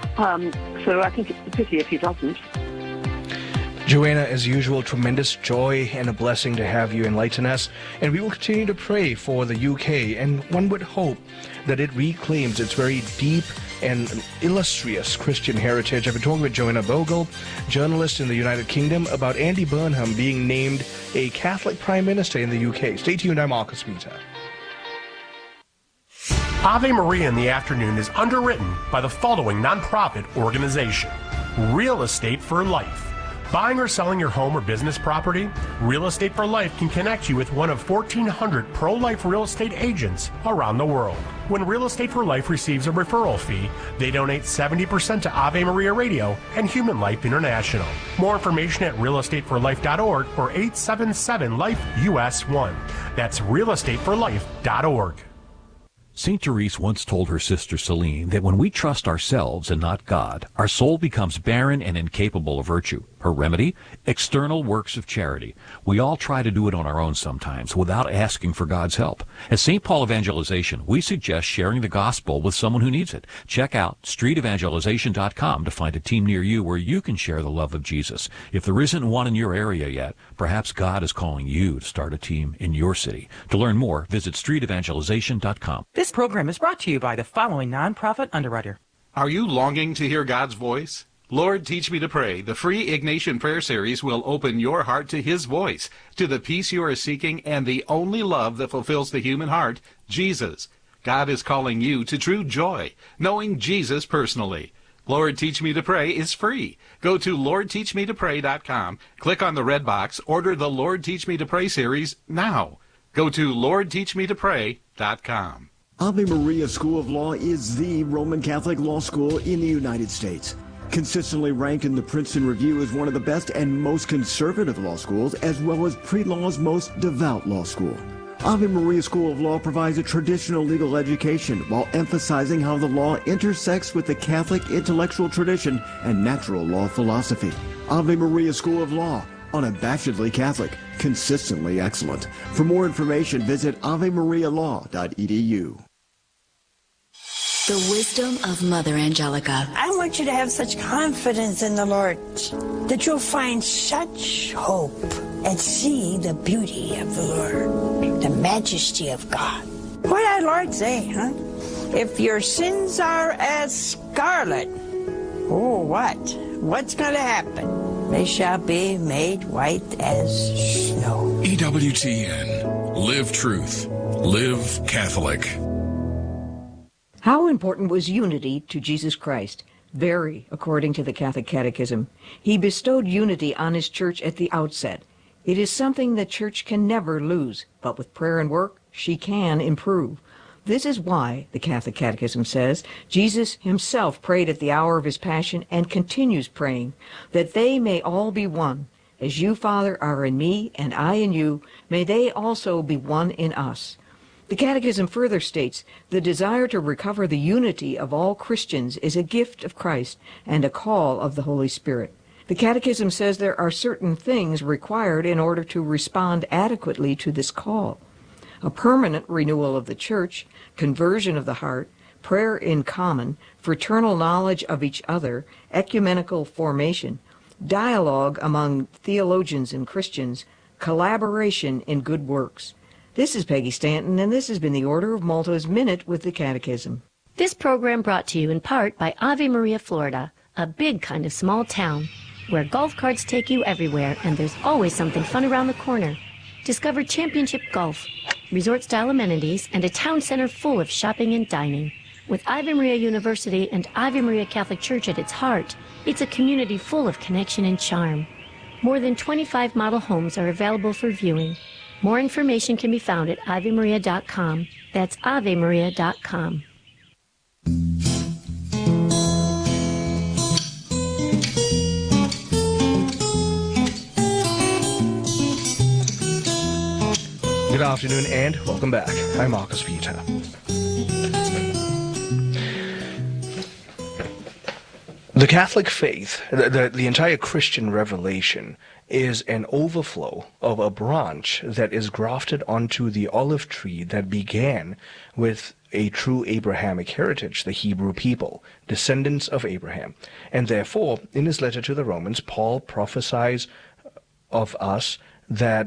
S21: So I think it's a pity if he doesn't.
S7: Joanna, as usual, tremendous joy and a blessing to have you enlighten us. And we will continue to pray for the UK. And one would hope that it reclaims its very deep and illustrious Christian heritage. I've been talking with Joanna Bogle, journalist in the United Kingdom, about Andy Burnham being named a Catholic Prime Minister in the UK. Stay tuned. I'm Marcus Peter.
S2: Ave Maria in the Afternoon is underwritten by the following nonprofit organization: Real Estate for Life. Buying or selling your home or business property? Real Estate for Life can connect you with one of 1,400 pro-life real estate agents around the world. When Real Estate for Life receives a referral fee, they donate 70% to Ave Maria Radio and Human Life International. More information at realestateforlife.org or 877-LIFE-US1. That's realestateforlife.org.
S6: St. Therese once told her sister Celine that when we trust ourselves and not God, our soul becomes barren and incapable of virtue. Her remedy? External works of charity. We all try to do it on our own sometimes without asking for God's help. At St. Paul Evangelization, we suggest sharing the gospel with someone who needs it. Check out streetevangelization.com to find a team near you where you can share the love of Jesus. If there isn't one in your area yet, perhaps God is calling you to start a team in your city. To learn more, visit streetevangelization.com.
S22: This program is brought to you by the following nonprofit underwriter.
S23: Are you longing to hear God's voice? Lord, Teach Me to Pray, the free Ignatian Prayer Series will open your heart to His voice, to the peace you are seeking, and the only love that fulfills the human heart, Jesus. God is calling you to true joy, knowing Jesus personally. Lord, Teach Me to Pray is free. Go to LordTeachMeToPray.com, click on the red box, order the Lord, Teach Me to Pray series now. Go to LordTeachMeToPray.com. MessioPeace.com.
S14: Ave Maria School of Law is the Roman Catholic law school in the United States. Consistently ranked in the Princeton Review as one of the best and most conservative law schools, as well as pre-law's most devout law school. Ave Maria School of Law provides a traditional legal education while emphasizing how the law intersects with the Catholic intellectual tradition and natural law philosophy. Ave Maria School of Law, unabashedly Catholic, consistently excellent. For more information, visit avemarialaw.edu.
S3: The wisdom of Mother Angelica.
S4: I want you to have such confidence in the Lord that you'll find such hope and see the beauty of the Lord, the majesty of God. What did our Lord say, huh? If your sins are as scarlet, oh, what? What's going to happen? They shall be made white as snow.
S5: EWTN. Live truth. Live Catholic.
S24: How important was unity to Jesus Christ? Very, according to the Catholic Catechism. He bestowed unity on his church at the outset. It is something the church can never lose, but with prayer and work, she can improve. This is why, the Catholic Catechism says, Jesus himself prayed at the hour of his passion and continues praying, that they may all be one. As you, Father, are in me and I in you, may they also be one in us. The Catechism further states, the desire to recover the unity of all Christians is a gift of Christ and a call of the Holy Spirit. The Catechism says there are certain things required in order to respond adequately to this call. A permanent renewal of the Church, conversion of the heart, prayer in common, fraternal knowledge of each other, ecumenical formation, dialogue among theologians and Christians, collaboration in good works. This is Peggy Stanton, and this has been the Order of Malta's Minute with the Catechism.
S25: This program brought to you in part by Ave Maria, Florida, a big kind of small town where golf carts take you everywhere and there's always something fun around the corner. Discover championship golf, resort-style amenities, and a town center full of shopping and dining. With Ave Maria University and Ave Maria Catholic Church at its heart, it's a community full of connection and charm. More than 25 model homes are available for viewing. More information can be found at AveMaria.com. That's AveMaria.com.
S7: Good afternoon and welcome back. I'm Marcus Peter. The Catholic faith, the entire Christian revelation, is an overflow of a branch that is grafted onto the olive tree that began with a true Abrahamic heritage, the Hebrew people, descendants of Abraham. And therefore, in his letter to the Romans, Paul prophesies of us that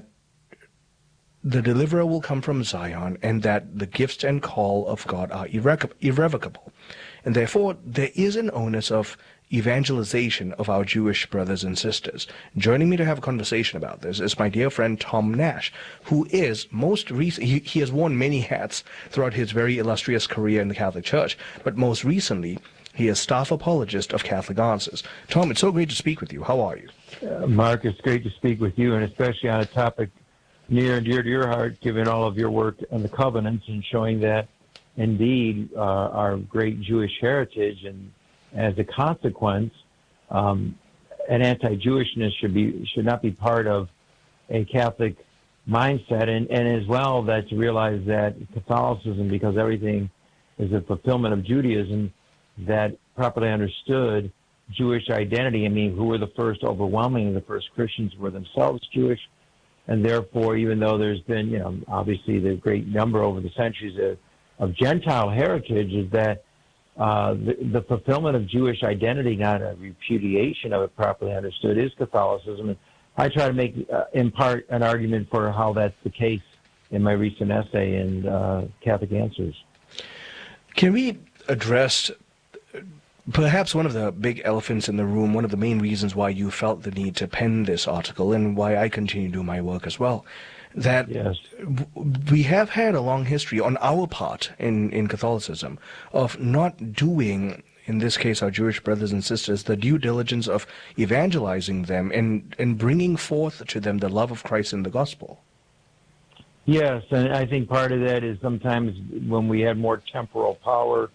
S7: the deliverer will come from Zion and that the gifts and call of God are irrevocable. And therefore, there is an onus of evangelization of our Jewish brothers and sisters. Joining me to have a conversation about this is my dear friend Tom Nash, who is most recently, he has worn many hats throughout his very illustrious career in the Catholic Church, but most recently, he is staff apologist of Catholic Answers. Tom, it's so great to speak with you. How are you?
S26: Mark, it's great to speak with you, and especially on a topic near and dear to your heart, given all of your work on the covenants and showing that, indeed, our great Jewish heritage, and as a consequence, an anti-Jewishness should not be part of a Catholic mindset, and as well that to realize that Catholicism, because everything is a fulfillment of Judaism, that properly understood Jewish identity. I mean, who were the first? Overwhelmingly, the first Christians were themselves Jewish, and therefore, even though there's been, obviously the great number over the centuries of Gentile heritage, is that the fulfillment of Jewish identity, not a repudiation of it properly understood, is Catholicism. And I try to make, in part, an argument for how that's the case in my recent essay in Catholic Answers.
S7: Can we address perhaps one of the big elephants in the room, one of the main reasons why you felt the need to pen this article and why I continue to do my work as well? That yes, we have had a long history on our part in Catholicism of not doing, in this case our Jewish brothers and sisters, the due diligence of evangelizing them and bringing forth to them the love of Christ in the gospel.
S26: Yes, and I think part of that is sometimes when we had more temporal power,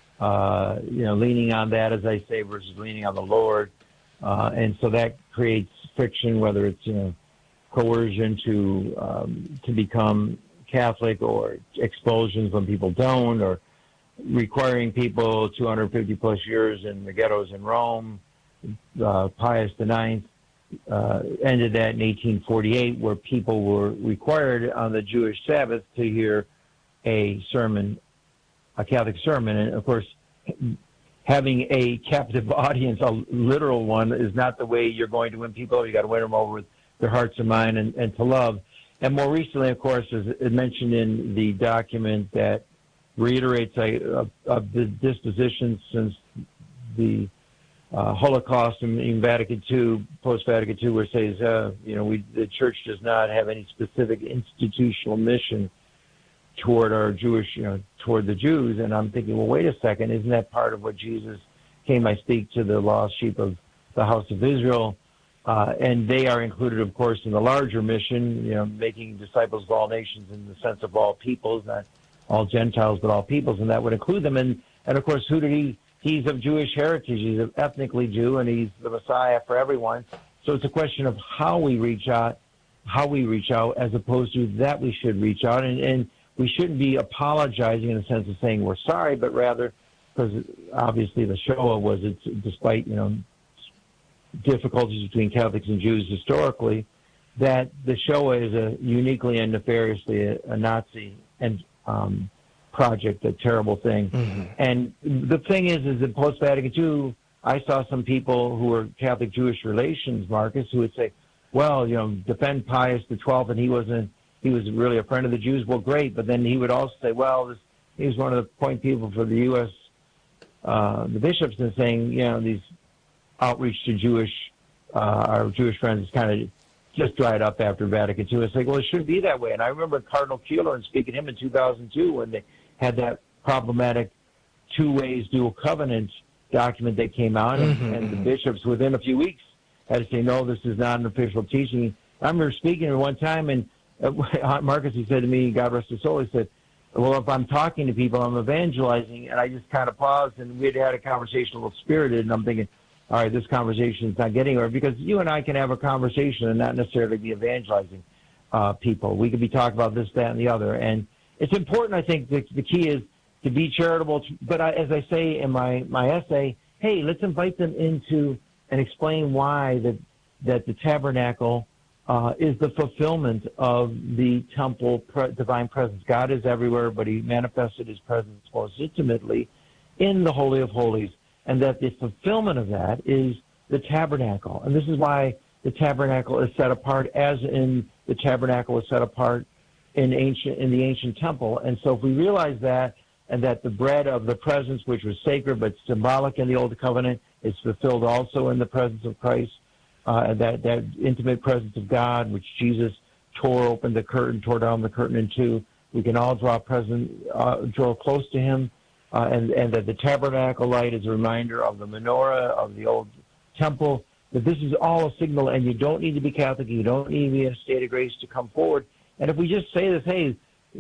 S26: leaning on that, as I say, versus leaning on the Lord. And so that creates friction, whether it's, coercion to become Catholic, or expulsions when people don't, or requiring people 250 plus years in the ghettos in Rome. Pius IX ended that in 1848, where people were required on the Jewish Sabbath to hear a sermon, a Catholic sermon. And of course, having a captive audience, a literal one, is not the way you're going to win people. You got to win them over with their hearts and mind and to love. And more recently, of course, as mentioned in the document that reiterates of the disposition since the Holocaust in Vatican II, post-Vatican II, where it says, the Church does not have any specific institutional mission toward our Jewish, toward the Jews. And I'm thinking, well, wait a second, isn't that part of what Jesus came, I speak to the lost sheep of the house of Israel? And they are included, of course, in the larger mission, making disciples of all nations in the sense of all peoples, not all Gentiles, but all peoples, and that would include them. And of course, who did he? He's of Jewish heritage. He's ethnically Jew, and he's the Messiah for everyone. So it's a question of how we reach out, as opposed to that we should reach out. And we shouldn't be apologizing in the sense of saying we're sorry, but rather, because obviously the Shoah was, despite, difficulties between Catholics and Jews historically, that the Shoah is a uniquely and nefariously a Nazi and project, a terrible thing. Mm-hmm. And the thing is that post-Vatican II, I saw some people who were Catholic-Jewish relations, Marcus, who would say, well, defend Pius XII, and he was really a friend of the Jews. Well, great. But then he would also say, well, he was one of the point people for the U.S., the bishops, and saying, these outreach to our Jewish friends kind of just dried up after Vatican II. It's like, well, it shouldn't be that way. And I remember Cardinal Keeler speaking to him in 2002 when they had that problematic two ways dual covenant document that came out, and the bishops within a few weeks had to say, no, this is not an official teaching. I remember speaking to him one time, and Marcus, he said to me, God rest his soul, he said, well, if I'm talking to people, I'm evangelizing. And I just kind of paused, and we had a conversation a little spirited, and I'm thinking, all right, this conversation is not getting anywhere, because you and I can have a conversation and not necessarily be evangelizing people. We could be talking about this, that, and the other. And it's important, I think, the key is to be charitable. But as I say in my essay, hey, let's invite them into and explain why that the tabernacle is the fulfillment of the temple divine presence. God is everywhere, but he manifested his presence most intimately in the Holy of Holies. And that the fulfillment of that is the tabernacle. And this is why the tabernacle is set apart, as in the tabernacle was set apart in the ancient temple. And so if we realize that, and that the bread of the presence, which was sacred but symbolic in the Old Covenant, is fulfilled also in the presence of Christ, that intimate presence of God, which Jesus tore down the curtain in two, we can all draw close to him. And that the tabernacle light is a reminder of the menorah of the old temple, that this is all a signal, and you don't need to be Catholic, you don't need to be in a state of grace to come forward. And if we just say this, hey,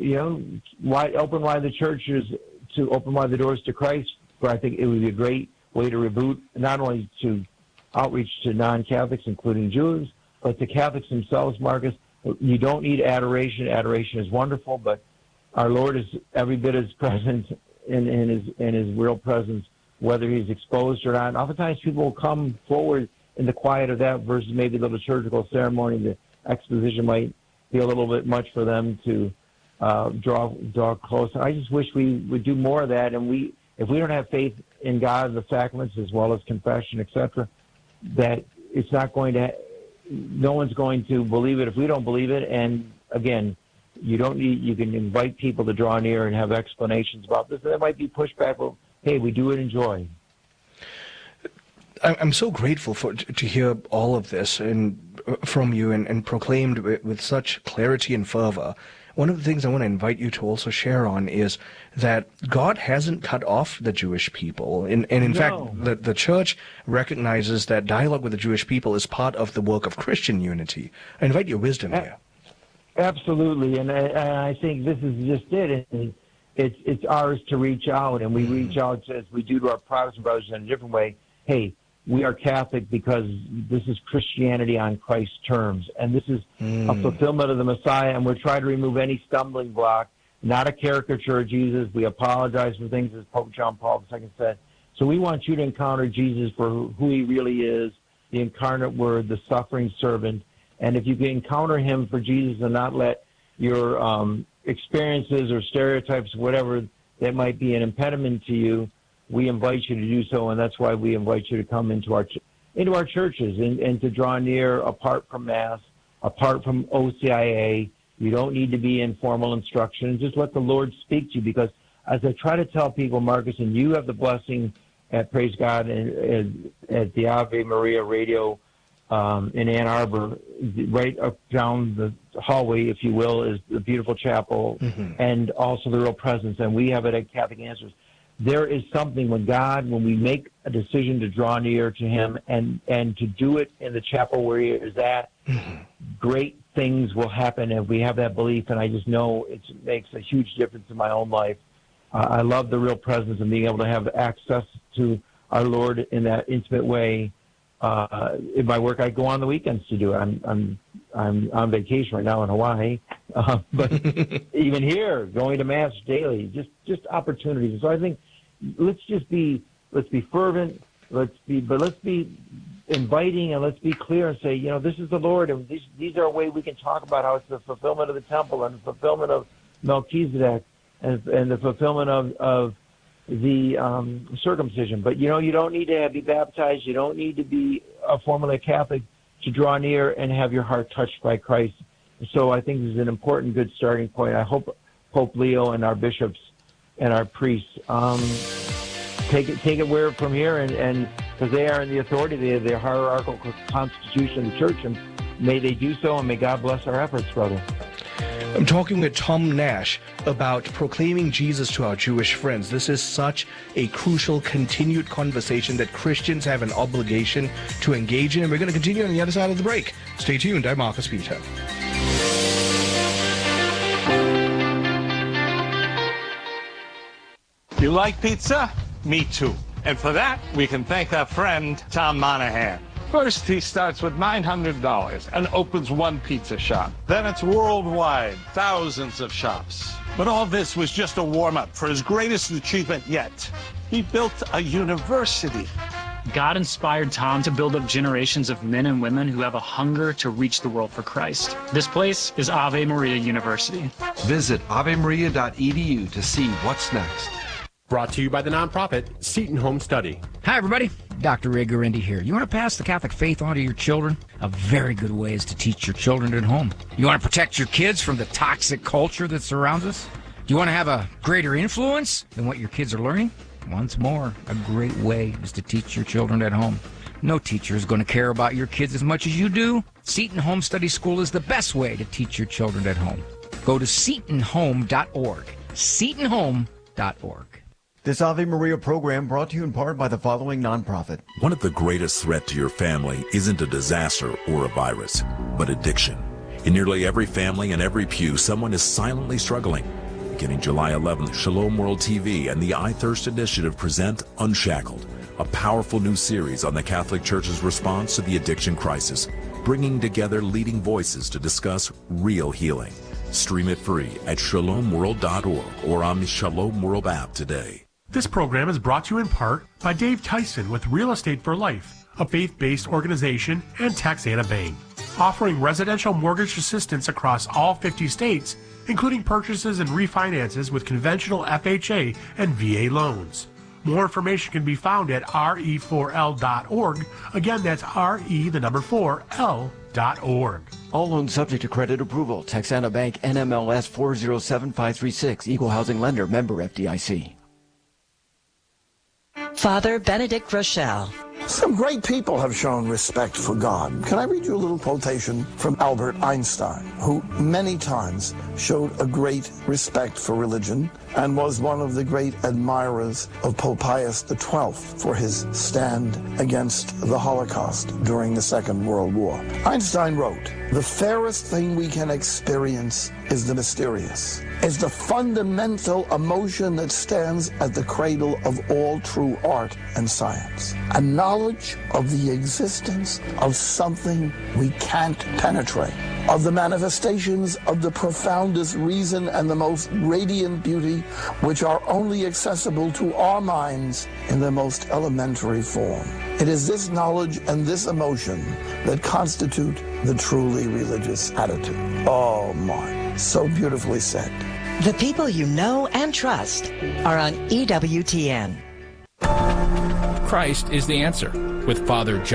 S26: open wide the churches, to open wide the doors to Christ, where I think it would be a great way to reboot, not only to outreach to non-Catholics, including Jews, but to Catholics themselves, Marcus. You don't need adoration. Adoration is wonderful, but our Lord is every bit as present in his real presence, whether he's exposed or not. And oftentimes people will come forward in the quiet of that versus maybe the liturgical ceremony. The exposition might be a little bit much for them to draw close. I just wish we would do more of that. And if we don't have faith in God, the sacraments, as well as confession, etc., that it's not going to, no one's going to believe it if we don't believe it. And again, you can invite people to draw near and have explanations about this. There might be pushback, but hey, we do it in joy.
S7: I'm so grateful to hear all of this from you and proclaimed with such clarity and fervor. One of the things I want to invite you to also share on is that God hasn't cut off the Jewish people. And in fact, the church recognizes that dialogue with the Jewish people is part of the work of Christian unity. I invite your wisdom here.
S26: Absolutely, and I think this is just it. And it's ours to reach out, and we reach out as we do to our Protestant brothers in a different way. Hey, we are Catholic because this is Christianity on Christ's terms, and this is a fulfillment of the Messiah, and we're trying to remove any stumbling block, not a caricature of Jesus. We apologize for things, as Pope John Paul II said. So we want you to encounter Jesus for who he really is, the incarnate Word, the suffering servant. And if you can encounter him for Jesus and not let your experiences or stereotypes, whatever that might be an impediment to you, we invite you to do so, and that's why we invite you to come into our churches and to draw near apart from Mass, apart from OCIA. You don't need to be in formal instruction. Just let the Lord speak to you, because as I try to tell people, Marcus, and you have the blessing at Praise God and at the Ave Maria Radio in Ann Arbor, right up down the hallway, if you will, is the beautiful chapel and also the Real Presence, and we have it at Catholic Answers. There is something when we make a decision to draw near to him and to do it in the chapel where he is at, great things will happen if we have that belief, and I just know it makes a huge difference in my own life. I love the Real Presence and being able to have access to our Lord in that intimate way. In my work, I go on the weekends to do it. I'm on vacation right now in Hawaii, but even here, going to Mass daily, just opportunities. So I think let's be fervent, let's be inviting, and let's be clear and say, this is the Lord, and these are a way we can talk about how it's the fulfillment of the temple and the fulfillment of Melchizedek and the fulfillment of the circumcision. But you don't need to be baptized. You don't need to be a formally Catholic to draw near and have your heart touched by Christ. So I think this is an important, good starting point. I hope Pope Leo and our bishops and our priests take it where from here, and because they are in the authority, they have the hierarchical constitution of the church, and may they do so, and may God bless our efforts, brother.
S7: I'm talking with Tom Nash about proclaiming Jesus to our Jewish friends. This is such a crucial continued conversation that Christians have an obligation to engage in, and we're going to continue on the other side of the break. Stay tuned. I'm Marcus Peter.
S1: You like pizza? Me too. And for that, we can thank our friend Tom Monahan. First, he starts with $900 and opens one pizza shop. Then it's worldwide, thousands of shops. But all this was just a warm-up for his greatest achievement yet. He built a university.
S8: God inspired Tom to build up generations of men and women who have a hunger to reach the world for Christ. This place is Ave Maria University.
S9: Visit avemaria.edu to see what's next.
S2: Brought to you by the nonprofit Seton Home Study.
S10: Hi, everybody. Dr. Ray Guarendi here. You want to pass the Catholic faith on to your children? A very good way is to teach your children at home. You want to protect your kids from the toxic culture that surrounds us? Do you want to have a greater influence than what your kids are learning? Once more, a great way is to teach your children at home. No teacher is going to care about your kids as much as you do. Seton Home Study School is the best way to teach your children at home. Go to setonhome.org. setonhome.org.
S14: This Ave Maria program brought to you in part by the following nonprofit.
S18: One of the greatest threats to your family isn't a disaster or a virus, but addiction. In nearly every family and every pew, someone is silently struggling. Beginning July 11th, Shalom World TV and the I Thirst Initiative present Unshackled, a powerful new series on the Catholic Church's response to the addiction crisis, bringing together leading voices to discuss real healing. Stream it free at shalomworld.org or on the Shalom World app today.
S2: This program is brought to you in part by Dave Tyson with Real Estate for Life, a faith-based organization, and Taxana Bank, offering residential mortgage assistance across all 50 states, including purchases and refinances with conventional FHA and VA loans. More information can be found at re4l.org. Again, that's re4l.org.
S14: All loans subject to credit approval. Taxana Bank, NMLS 407536. Equal housing lender. Member FDIC.
S12: Father Benedict Rochelle,
S11: Some great people have shown respect for God. Can I read you a little quotation from Albert Einstein, who many times showed a great respect for religion and was one of the great admirers of Pope Pius XII for his stand against the Holocaust during the Second World War. Einstein wrote, "The fairest thing we can experience is the mysterious. It's the fundamental emotion that stands at the cradle of all true art and science. A knowledge of the existence of something we can't penetrate, of the manifestations of the profoundest reason and the most radiant beauty, which are only accessible to our minds in their most elementary form. It is this knowledge and this emotion that constitute the truly religious attitude." Oh my, so beautifully said.
S12: The people you know and trust are on EWTN.
S13: Christ is the answer with Father John